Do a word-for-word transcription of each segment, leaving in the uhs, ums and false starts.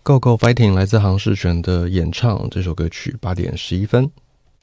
Go Go Fighting 来自杭士璇的演唱，这首歌曲八点十一分。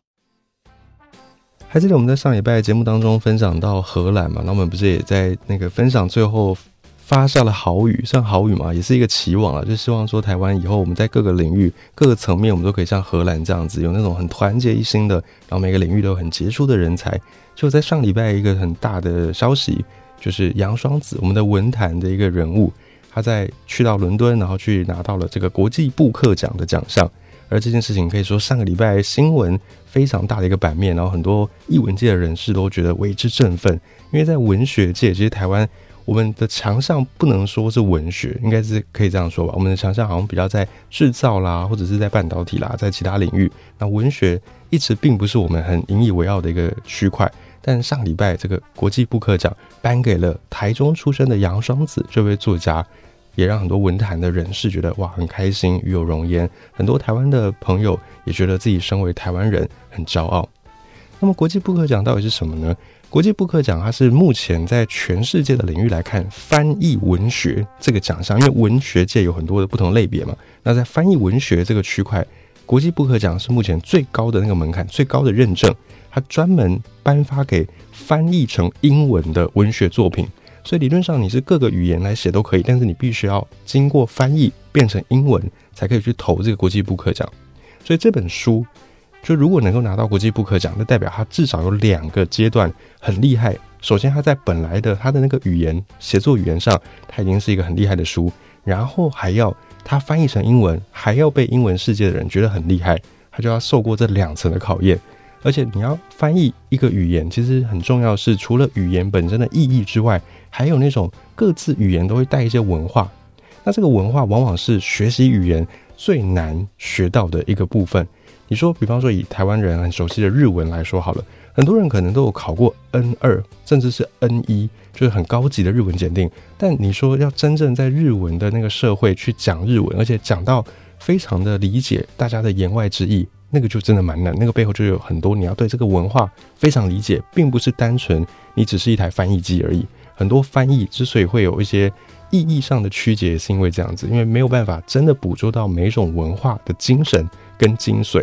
还记得我们在上礼拜节目当中分享到荷兰嘛，那我们不是也在那个分享最后发下了豪语，算豪语嘛，也是一个期望啦，就希望说台湾以后我们在各个领域各个层面我们都可以像荷兰这样子，有那种很团结一心的，然后每个领域都有很杰出的人才。就在上礼拜一个很大的消息，就是杨双子，我们的文坛的一个人物，他在去到伦敦，然后去拿到了这个国际布克奖的奖项。而这件事情可以说上个礼拜新闻非常大的一个版面，然后很多艺文界的人士都觉得为之振奋。因为在文学界，其实台湾我们的强项不能说是文学，应该是可以这样说吧，我们的强项好像比较在制造啦，或者是在半导体啦，在其他领域，那文学一直并不是我们很引以为傲的一个区块。但上礼拜这个国际布克奖颁给了台中出生的杨双子这位作家，也让很多文坛的人士觉得哇很开心，与有荣焉。很多台湾的朋友也觉得自己身为台湾人很骄傲。那么国际布克奖到底是什么呢？国际布克奖它是目前在全世界的领域来看翻译文学这个奖项，因为文学界有很多的不同类别嘛，那在翻译文学这个区块，国际布克奖是目前最高的那个门槛，最高的认证，它专门颁发给翻译成英文的文学作品。所以理论上你是各个语言来写都可以，但是你必须要经过翻译变成英文才可以去投这个国际布克奖。所以这本书就如果能够拿到国际布克奖，那代表它至少有两个阶段很厉害。首先它在本来的它的那个语言写作语言上，它已经是一个很厉害的书，然后还要它翻译成英文，还要被英文世界的人觉得很厉害，它就要受过这两层的考验。而且你要翻译一个语言，其实很重要是除了语言本身的意义之外，还有那种各自语言都会带一些文化，那这个文化往往是学习语言最难学到的一个部分。你说比方说以台湾人很熟悉的日文来说好了，很多人可能都有考过 N 二 甚至是 N 一， 就是很高级的日文检定，但你说要真正在日文的那个社会去讲日文，而且讲到非常的理解大家的言外之意，那个就真的蛮难，那个背后就有很多你要对这个文化非常理解，并不是单纯你只是一台翻译机而已。很多翻译之所以会有一些意义上的曲解，是因为这样子，因为没有办法真的捕捉到每一种文化的精神跟精髓。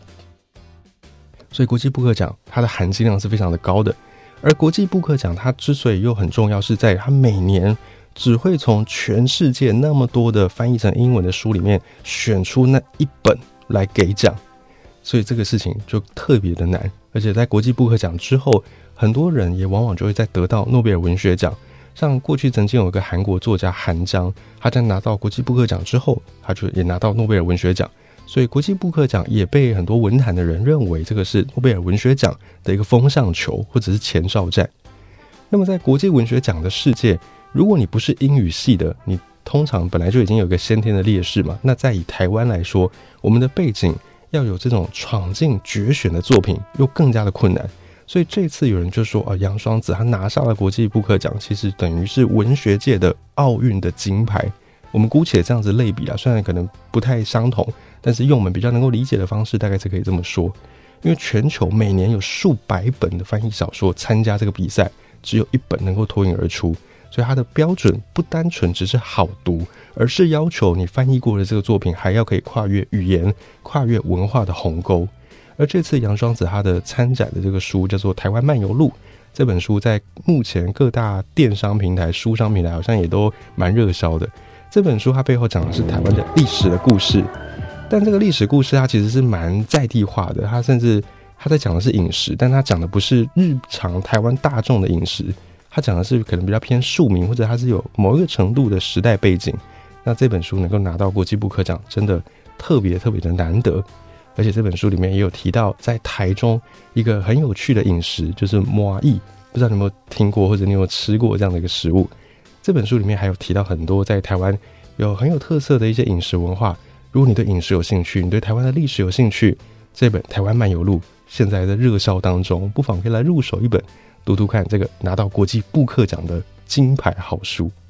所以国际布克奖它的含金量是非常的高的。而国际布克奖它之所以又很重要，是在它每年只会从全世界那么多的翻译成英文的书里面选出那一本来给奖，所以这个事情就特别的难。而且在国际布克奖之后，很多人也往往就会再得到诺贝尔文学奖。像过去曾经有一个韩国作家韩江，他在拿到国际布克奖之后，他就也拿到诺贝尔文学奖。所以国际布克奖也被很多文坛的人认为这个是诺贝尔文学奖的一个风向球，或者是前哨战。那么在国际文学奖的世界，如果你不是英语系的，你通常本来就已经有一个先天的劣势嘛。那在以台湾来说，我们的背景要有这种闯进决选的作品又更加的困难。所以这次有人就说啊，杨双子他拿下了国际布克奖，其实等于是文学界的奥运的金牌。我们姑且这样子类比啦，虽然可能不太相同，但是用我们比较能够理解的方式，大概是可以这么说。因为全球每年有数百本的翻译小说参加这个比赛，只有一本能够脱颖而出，所以它的标准不单纯只是好读，而是要求你翻译过的这个作品还要可以跨越语言、跨越文化的鸿沟。而这次杨双子他的参展的这个书叫做《台湾漫游录》，这本书在目前各大电商平台、书商平台好像也都蛮热销的。这本书它背后讲的是台湾的历史的故事，但这个历史故事它其实是蛮在地化的，它甚至它在讲的是饮食，但它讲的不是日常台湾大众的饮食，它讲的是可能比较偏庶民，或者它是有某一个程度的时代背景。那这本书能够拿到国际布克奖，真的特别特别的难得。而且这本书里面也有提到在台中一个很有趣的饮食，就是麻薏，不知道你有没有听过或者你有没有吃过这样的一个食物。这本书里面还有提到很多在台湾有很有特色的一些饮食文化。如果你对饮食有兴趣，你对台湾的历史有兴趣，这本《台湾漫游录》现在在热销当中，不妨可以来入手一本读读看这个拿到国际布克奖的金牌好书。